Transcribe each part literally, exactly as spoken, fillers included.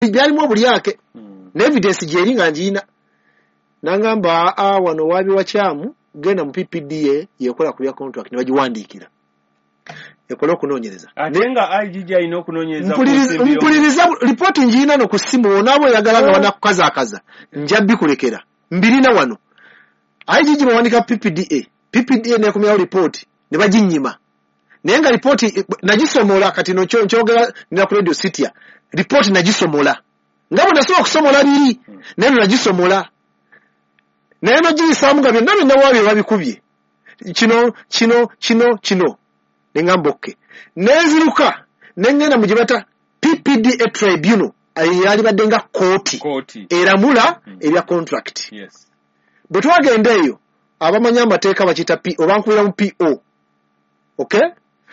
byalimu buli yake ne evidence jeri nga njina nangamba a wano wabi wachamu genda mu P P D A yekola ku bya contract ne bagiwandikira ekola okunonyereza atenga I G G ino okunonyereza mpuliriza report njina no kusimu nabo yagala nga wana kukaza akaza njabbi kulekera mbirina wano I G G bawandika P P D A P P D A ne kumya report ne baginyima nenga report nagisomola kati no nchogera na ku radio city report nagisomola ngabo nasoba kusomola biri neno nagisomola neno gisamu gabe nabe nawabe babikubye kino kino kino kino nengamboke neziruka nengena mujibata P P D A tribunal ayali badenga court eramula mm. ebya contract yes bwetwagenda eyo abamanya amateeka bakita P obankubira mu P O okay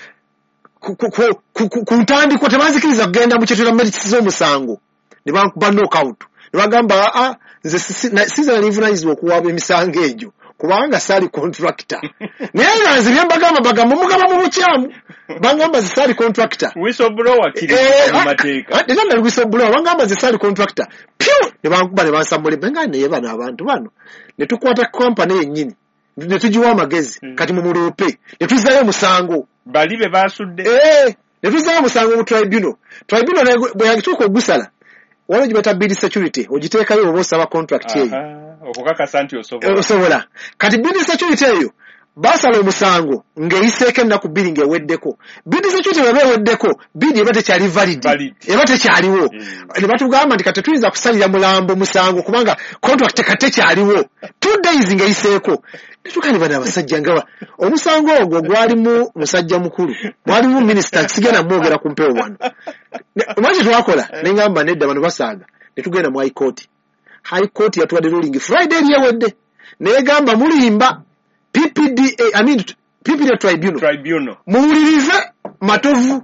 ku ntandiko tebanzikiriza kugenda mu kyetera merits z'omusango ne bankuba knockout ne bagamba a nze siza livunanyizibwa okuwaba emisango egyo kubanga sali contractor naye nga nze byembagamba bagamba mugaba mu bukyamu bangamba ze sali contractor whistleblower kiri mu mateeka era na whistleblower bangamba ze sali contractor pyo ne bankuba ne bansambule benga ne yeba n'abantu bano ne tukwata company yennyini ne tujiwa amagezi mm. kati mu mulope ne tuzayo musango bali be basudde eh ne tuzayo musango mu tribunal tribunal bwe yagituko ogusala wano jibata bid security ogiteekayo obosaba contract eyo okukakasa nti osobola osobola kati bid security eyo basala omusango ng'eyiseeko ennaku bbiri ng'eweddeko bid security bwe beweddeko bid eba tekyali valid eba tekyaliwo ne batugamba nti kati tuyinza kusalira mulambo musango kubanga contract kati tekyaliwo two days ng'eyiseeko tukani bana abasajja ngawa omusango ogwo gwalimu musajja mukulu gwalimu minister sigena mwogera ku mpewo wano manje twakola nengamba nedda bano basaaga ne tugenda mu high court high court yatuwadde ruling Friday yewedde negamba mulimba P P D A I mean P P D A tribunal tribunal muwulirize matovu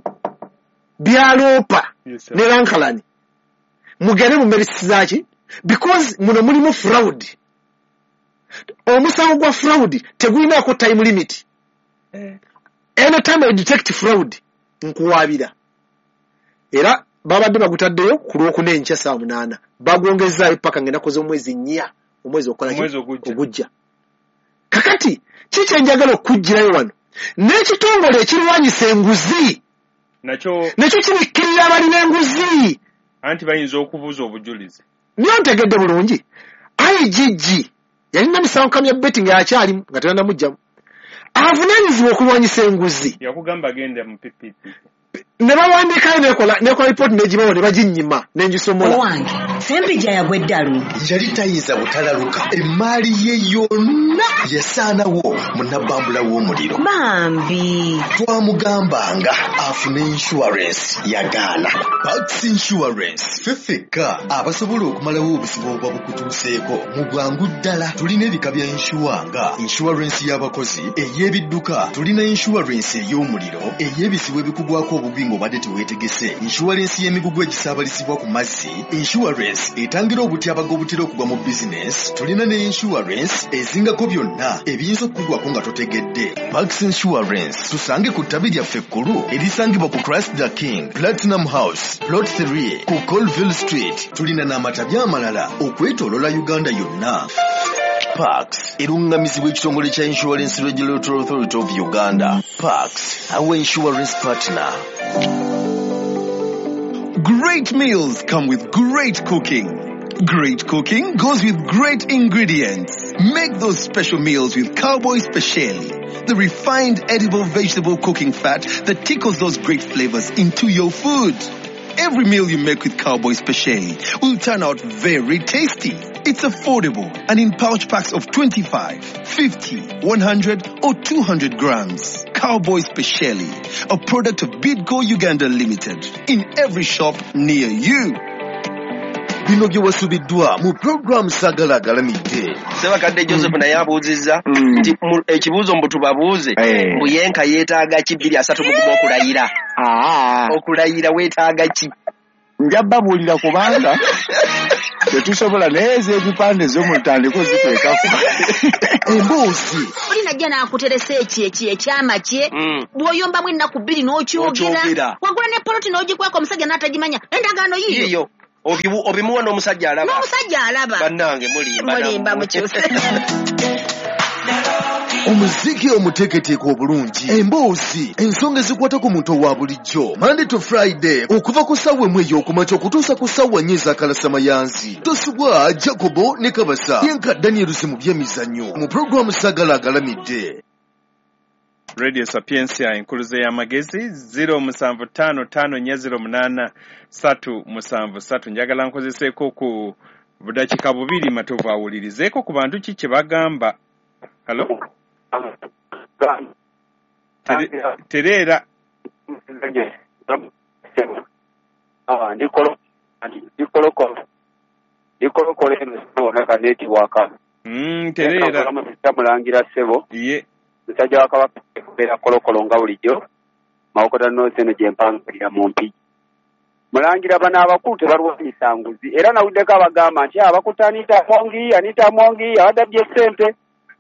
byalopa yes, ne rankalani mugende mu merits zaki because muno mulimu fraud omusango gwa fraud tegulina ko time limit eh anytime I detect fraud nkuwabira era babadde bagutaddeyo ku lw'okunencha saa munana bagongezaayo paka ngenda koze omwezi nnya omwezi okola ogujja kakati kiki enjagala okujjirayo wano n'ekitongole ekirwanyisa enguzi nakyo nakyo kibikkirira abalina enguzi anti bayinza okubuuza obujulizi niyo ntegedde bulungi I G G yalina misango kamya betting akyali nga tena mujjamu avunanyizibwa okulwanyisa enguzi yakugamba agenda mu P P P ne bawandika nekola nekola report nejibawo ne baginyima nenjisomola wange sempija yagweddalu yali tayinza butalaluka emaali ye yonna yasaanawo munnabambula w'omuliro bambi twamugambanga afune insurance yagaana Pax Insurance fefeka abasobola okumalawo obusibo obwa bukutuuseeko mu bwangu ddala tulina ebika bya insuwanga insurance y'abakozi ey'ebidduka tulina insurance ey'omuliro ey'ebisibo ebikugwako obubingo badde teweetegese insurance y'emigugu egisaabalisibwa ku mazzi insurance etangira obutyabaga obutera okugwa mu business tulina ne insurance ezingako byonna ebiyinza okukugwako nga totegedde Pax Insurance tusange ku ttabi lyaffe ekkulu erisangibwa ku Christ the King Platinum House Plot three ku Colville Street tulina n'amatabi amalala okwetoolola Uganda yonna Pax erungamizibwa ekitongole kya Insurance Regulatory Authority of Uganda. Pax, our insurance partner. Great meals come with great cooking. Great cooking goes with great ingredients. Make those special meals with Cowboy Speciale, the refined edible vegetable cooking fat that tickles those great flavors into your food. Every meal you make with Cowboy Speciale will turn out very tasty. It's affordable and in pouch packs of twenty-five, fifty, one hundred or two hundred grams. Cowboy Speciale, a product of Bidco Uganda Limited, in every shop near you. Bino bye wasubiddwa mu program sagala galamidde. Sebakadde Joseph naye abuuzizza nti ekibuuzo mbu tubabuuze mbu yenka yeetaaga ki bbiri asatu mu gumu okulayira. Okulayira weetaaga ki? Njababuulira kubanga tetusobola nezo ebipande z'omutandiko ziteekako. Emboozi oli najja n'akuteresa eki eki ekyamakye bw'oyombamu ennaku bbiri n'okyogera wagula ne poloti n'ogikweka omusajja n'atagimanya endagaano yiyo. obimu obimuwa n'omusajja alaba n'omusajja alaba bannange mulimba mulimba mukyuse omuziki omuteeketeeke obulungi emboozi ensonga ezikwata ku muntu owa bulijjo Monday to Friday okuva ku ssaawa emu ey'okumakya okutuusa ku ssaawa nnya ez'akalasamayanzi tosubwa Jacobo ne Kabasa yenka Daniels mu by'emizannyo mu pulogulaamu Saagala agalamidde Radio Sapiensia enkuluze y'amagezi zero musanvu ttaano ttaano nnya zero munaana ssatu musanvu ssatu njagala nkozeseeko ku budakiika bubiri matovu awulirizeeko ku bantu ki kye bagamba. Hello? Tere, Terera. Ah, ndikolo ndikolo ko ndikolo ko leno na kaneti waka. Mm, Terera. Mulangira sebo. Ye. Musajja wakabaka kubera kolokolo nga bulijjo. Mawokoda no seno je mpangirira mu mpi. Mulangira bana abakulu tebalwanyisa nguzi era nawuddeko abagamba nti abakutaniita mongi anita mongi adabye sente.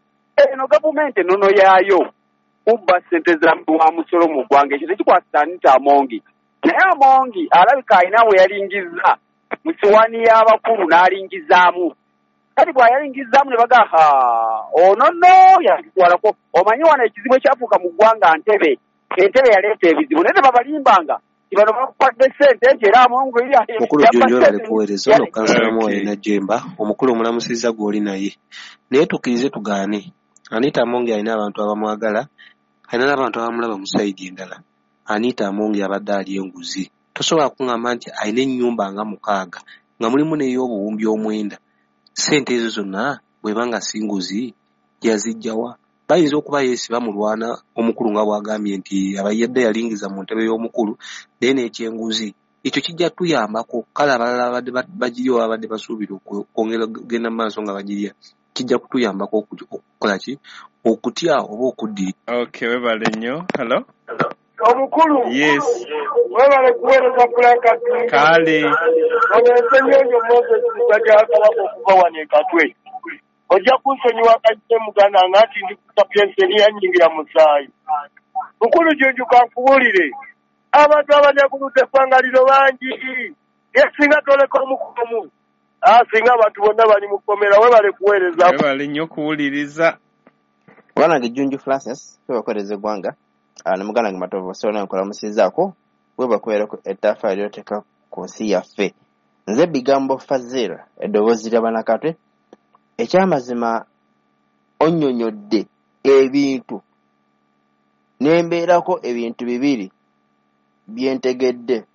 Eno gavumenti nono yaayo kubba ssente za wa musolo mu ggwanga ekyo tekikwasita Anita Amongi naye Amongi alabika alina we yalingiza mu kiwani y'abakulu n'alingizaamu kati bw'ayalingizaamu ne baga ha ono nno yakitwalako omanyi wano ekizibu ekyafuuka mu ggwanga Ntebe Entebe yaleeta ebizibu naye tebabalimbanga bano bakwadde ssente nti era Amongi eri mukulu jjunjola alikuweereza ono kansalamu alina Jemba omukulu omulamusiza gw'oli naye naye tukkirize tugaane Anita Amongi alina abantu abamwagala alina n'abantu abamulaba mu sayidi endala Anita Amongi abadde ali enguzi tosobola kuŋŋamba nti alina ennyumba nga mukaaga nga mulimu n'ey'obuwumbi omwenda ssente ezo zonna bw'eba nga si nguzi yazijjawa bayinza okuba yeesiba mulwana omukulu nga bw'agambye nti abayadde yalingiza mu ntebe y'omukulu naye n'ekyenguzi ekyo kijja tuyambako kale abalala abadde bagirya abadde basuubira okwongera genda mu maaso nga bagirya kijja kutuyambako okukola ki okutya oba okuddira. Okay, webale nnyo. Hello? Omukulu. Yes. Webale kuweereza kulaka. Kale. Onesenyo Moses bajagala okuva wano ekatwe. Ojja kunsonyiwa kajje muganda ngati ndi Sapiensia yanyingira musaayi. Mukulu Jjunju kankubuulire. Abantu abajja kuludde fangaliro bangi. Yesinga toleka omukomu. Ah, singa abantu bonna bali mu kkomera webale kuweereza. Webale nnyo kuwuliriza. Bwana Jjunju Francis kwebakoleze eggwanga ne muganda ge Matovu Solo nkolamusizaako weba kubeerako ettaffaali ly'oteeka ku nsi yaffe. Nze Bigambo Fazil eddoboozi ly'abanakatwe ekyamazima onnyonnyodde ebintu n'embeerako ebintu bibiri byentegedde.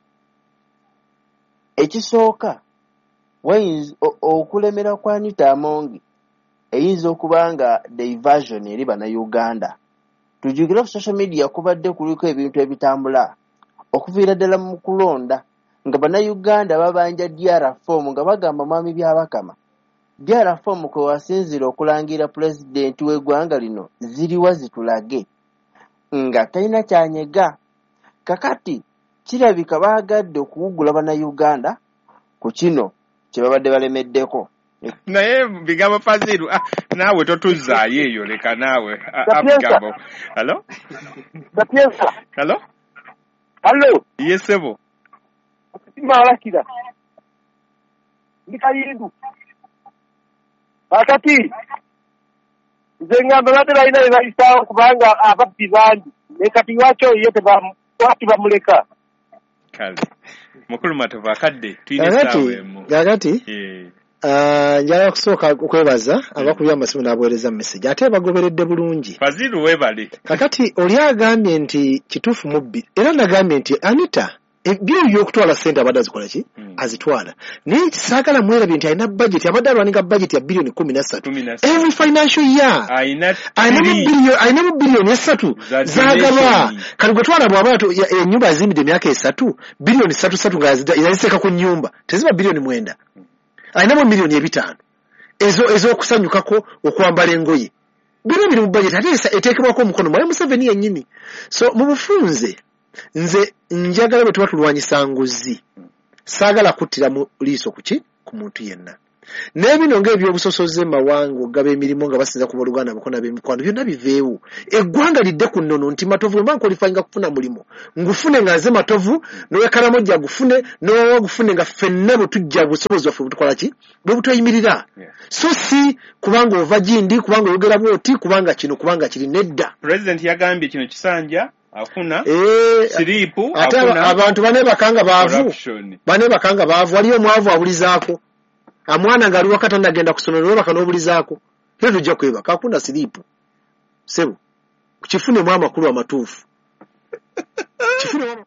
Ekisooka wayinza okulemera kwa Anita Amongi eyinza okuba nga diversion eri bannayuganda. Tujjukira ku social media kubadde kuliko ebintu ebitambula okuviira ddala mu kulonda nga bannayuganda babanja D R form nga bagamba mwami byabakama D R form kwe wasinzira okulangira pulezidenti w'eggwanga lino ziriwa zitulage nga talina kyanyega. Kakati kirabika baagadde okuwugula bannayuganda ku kino kye babadde balemeddeko. Naye Bigambo Fazil ah, naawe totuzaayo eyo leka naawe ah, Bigambo. Hello? Sapiensia. Hello? Hello. Yes sebo. Malakira. Ndikayindu. Akati. Nze ngamba badde balina bye bayisaawo kubanga ababbi bangi. Ne kati lwakyo ye tebamwati bamuleka. Kale. Mukulu Matovu akadde tuyina essaawa emu. Gagati? Eh. Uh, njala kusooka okwebaza abakubya amasimu n'abuweereza message ate bagoberedde bulungi. Fazil webale. Kakati oli agambye nti kituufu mubbi era nagambye nti Anita ebyo by'okutwala ssente abadde azikola ki hmm. azitwala naye kisaagala mwerabye nti alina budget abadde alwaninga budget ya biliyoni kumi na ssatu every financial year alina mu biliyoni essatu zagaba kati gwe twala bw'aba ennyumba yazimbidde emyaka esatu biliyoni ssatu ssatu nga yaziteeka ku nnyumba teziba biliyoni mwenda alinamu miliyoni ebitaano ezo ez'okusanyukako okwambala engoye bino biri mu budget ate eteekebwako omukono mwali Museveni yennyini. So mu bufunze nze njagala bwe tuba tulwanyisa nguzi saagala kuttira mu liiso kuki ku muntu yenna n'ebino ng'ebyobusosoze mawanga ogaba emirimu nga basinza kuba Oluganda bakona b'emikwano byonna biveewo eggwanga lidde ku nnono nti Matovu mba nkwalifyinga kufuna mulimu ngufune nga nze Matovu n'oya Karamojja gufune n'owa gufune nga ffenna bwe tujja busobozi waffe butukola ki bwe butweyimirira so si kubanga ova gindi kubanga oyogera bwoti kubanga kino kubanga kiri nedda. President yagambye kino kisanja afuna eh siripu ate abantu bane bakanga baavu bane bakanga baavu waliyo omwavu abulizaako amwana nga ali wakati anagenda kusomero bakano obulizaako era tujja kwebaka akuna siripu sebo kifune mu amakulu amatuufu kifune mu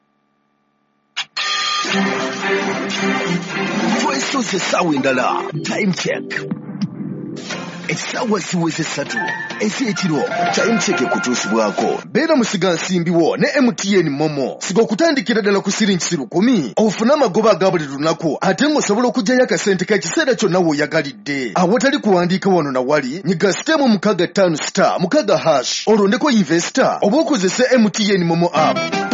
twesoze essaawa endala time check essaawa ziweze ssatu ez'ekiro time check ekutuusibwako beera musiga nsimbiwo ne M T N Momo siga okutandikira ddala ku siringi lukumi ofune amagoba aga buli lunaku ate ng'osobola okugyayo akasente k'ekiseera kyonna w'oyagalidde awatali kuwandiika wano na wali nyiga sitemu mukaga ttaano star mukaga hash olondeko investor oba okozese M T N Momo app.